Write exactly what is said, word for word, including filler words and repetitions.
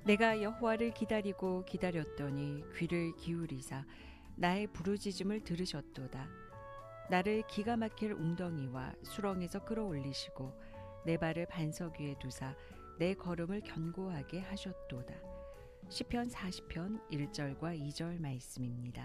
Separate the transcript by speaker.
Speaker 1: 내가 여호와를 기다리고 기다렸더니 귀를 기울이사 나의 부르짖음을 들으셨도다. 나를 기가 막힐 웅덩이와 수렁에서 끌어올리시고 내 발을 반석 위에 두사 내 걸음을 견고하게 하셨도다. 시편 사십 편 일 절과 이 절 말씀입니다.